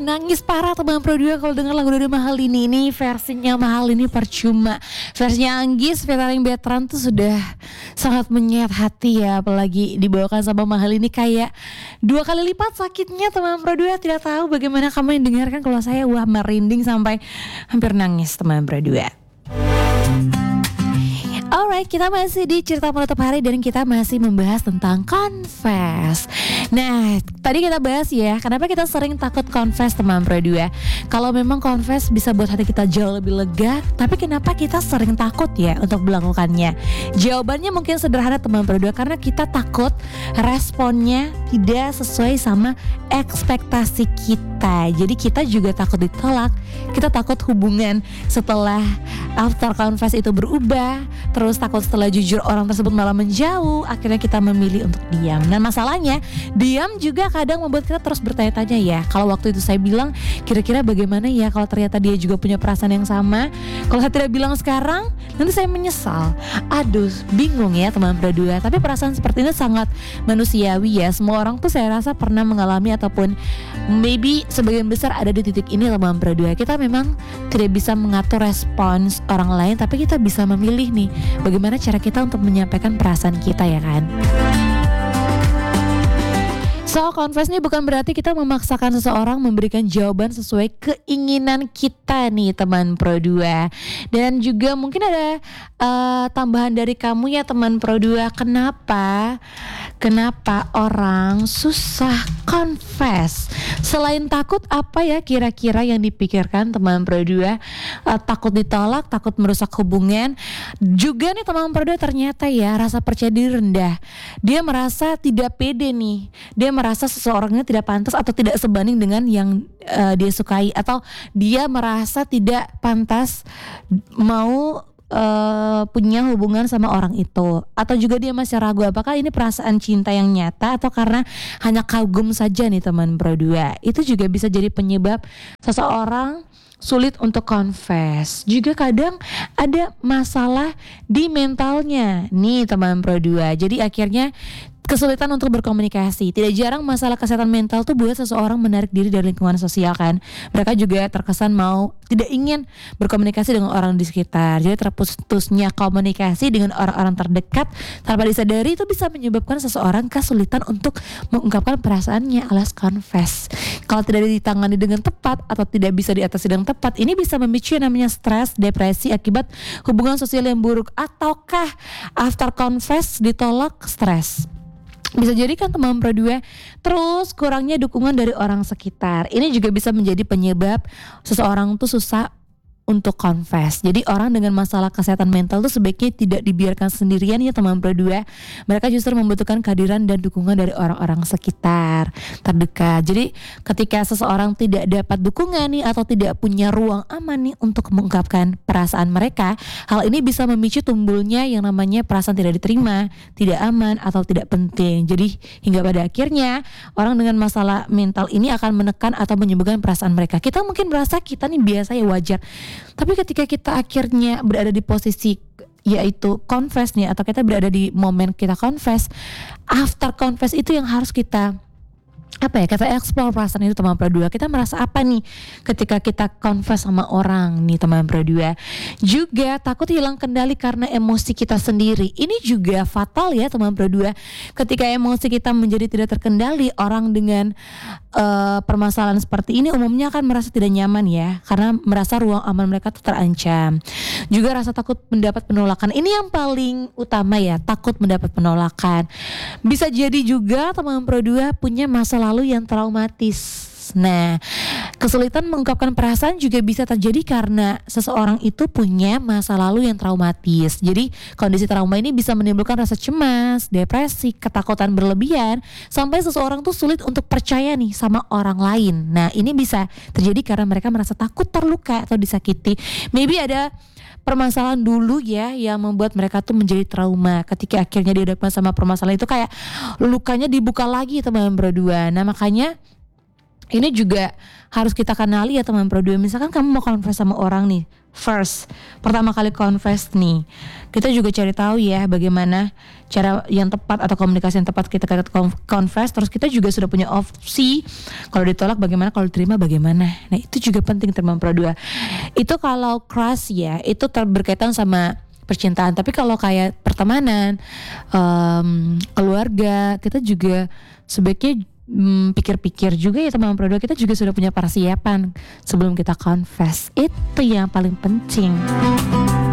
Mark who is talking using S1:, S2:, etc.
S1: nangis parah teman Pro 2 kalau dengar lagu dari Mahal ini versinya Mahal ini percuma. Versinya Anggis featuring Betran tuh sudah sangat menyayat hati ya, apalagi dibawakan sama Mahal ini kayak 2 kali lipat sakitnya teman Pro 2. Tidak tahu bagaimana kamu yang dengarkan, kalau saya wah merinding sampai hampir nangis teman Pro 2. Alright, kita masih di cerita penutup hari dan kita masih membahas tentang confess. Nah, tadi kita bahas ya, kenapa kita sering takut confess teman Pro 2. Kalau memang confess bisa buat hati kita jauh lebih lega, tapi kenapa kita sering takut ya untuk melakukannya? Jawabannya mungkin sederhana teman Pro 2, karena kita takut responnya tidak sesuai sama ekspektasi kita. Jadi kita juga takut ditolak, kita takut hubungan setelah after confess itu berubah, terus takut setelah jujur orang tersebut malah menjauh, akhirnya kita memilih untuk diam. Dan masalahnya, diam juga kadang membuat kita terus bertanya-tanya ya. Kalau waktu itu saya bilang, kira-kira bagaimana ya kalau ternyata dia juga punya perasaan yang sama? Kalau saya tidak bilang sekarang, nanti saya menyesal. Aduh, bingung ya teman Pro 2. Tapi perasaan seperti ini sangat manusiawi ya. Semua orang tuh saya rasa pernah mengalami ataupun maybe sebagian besar ada di titik ini teman Pro 2. Kita memang tidak bisa mengatur respons orang lain, tapi kita bisa memilih nih bagaimana cara kita untuk menyampaikan perasaan kita ya kan. So, confess ini bukan berarti kita memaksakan seseorang memberikan jawaban sesuai keinginan kita nih teman Pro 2. Dan juga mungkin ada tambahan dari kamu ya teman Pro 2. Kenapa orang susah confess? Selain takut, apa ya kira-kira yang dipikirkan teman Pro 2? Takut ditolak, takut merusak hubungan. Juga nih teman Pro 2 ternyata ya rasa percaya diri rendah. Dia merasa tidak pede nih. Dia merasa seseorangnya tidak pantas atau tidak sebanding dengan yang dia sukai, atau dia merasa tidak pantas mau punya hubungan sama orang itu, atau juga dia masih ragu apakah ini perasaan cinta yang nyata atau karena hanya kagum saja nih teman Pro 2. Itu juga bisa jadi penyebab seseorang sulit untuk confess. Juga kadang ada masalah di mentalnya nih teman Pro 2. Jadi akhirnya kesulitan untuk berkomunikasi. Tidak jarang masalah kesehatan mental tuh buat seseorang menarik diri dari lingkungan sosial kan. Mereka juga terkesan tidak ingin berkomunikasi dengan orang di sekitar. Jadi terputusnya komunikasi dengan orang-orang terdekat tanpa disadari itu bisa menyebabkan seseorang kesulitan untuk mengungkapkan perasaannya alias confess. Kalau tidak ditangani dengan tepat atau tidak bisa diatasi dengan tepat, ini bisa memicu yang namanya stres, depresi akibat hubungan sosial yang buruk, ataukah after confess ditolak stres. Bisa jadi kan teman Pro 2. Terus kurangnya dukungan dari orang sekitar. Ini juga bisa menjadi penyebab seseorang tuh susah untuk confess. Jadi orang dengan masalah kesehatan mental tuh sebaiknya tidak dibiarkan sendirian ya teman Pro 2. Mereka justru membutuhkan kehadiran dan dukungan dari orang-orang sekitar terdekat. Jadi ketika seseorang tidak dapat dukungan nih atau tidak punya ruang aman nih untuk mengungkapkan perasaan mereka, hal ini bisa memicu timbulnya yang namanya perasaan tidak diterima, tidak aman atau tidak penting. Jadi hingga pada akhirnya orang dengan masalah mental ini akan menekan atau menyembuhkan perasaan mereka. Kita mungkin merasa kita nih biasa ya, wajar. Tapi ketika kita akhirnya berada di posisi yaitu confess nih, atau kita berada di momen kita confess, after confess itu yang harus kita kita explore perasaan itu teman Pro 2. Kita merasa apa nih ketika kita confess sama orang nih teman Pro 2. Juga takut hilang kendali karena emosi kita sendiri. Ini juga fatal ya teman Pro 2. Ketika emosi kita menjadi tidak terkendali, orang dengan permasalahan seperti ini umumnya akan merasa tidak nyaman ya, karena merasa ruang aman mereka tuh terancam. Juga rasa takut mendapat penolakan. Ini yang paling utama ya, takut mendapat penolakan. Bisa jadi juga teman Pro 2 punya masa lalu yang traumatis. Nah, kesulitan mengungkapkan perasaan juga bisa terjadi karena seseorang itu punya masa lalu yang traumatis. Jadi kondisi trauma ini bisa menimbulkan rasa cemas, depresi, ketakutan berlebihan, sampai seseorang tuh sulit untuk percaya nih sama orang lain. Nah, ini bisa terjadi karena mereka merasa takut terluka atau disakiti. Maybe ada permasalahan dulu ya yang membuat mereka tuh menjadi trauma. Ketika akhirnya dihadapkan sama permasalahan itu, kayak lukanya dibuka lagi teman Pro 2. Nah, makanya ini juga harus kita kenali ya teman Pro 2. Misalkan kamu mau confess sama orang nih, first, pertama kali confess nih, kita juga cari tahu ya bagaimana cara yang tepat atau komunikasi yang tepat kita confess. Terus kita juga sudah punya opsi kalau ditolak bagaimana, kalau diterima bagaimana. Nah itu juga penting teman Pro 2. Itu kalau crush ya, itu berkaitan sama percintaan. Tapi kalau kayak pertemanan, keluarga, kita juga sebaiknya pikir-pikir juga ya teman Pro 2, kita juga sudah punya persiapan sebelum kita confess. Itu yang paling penting.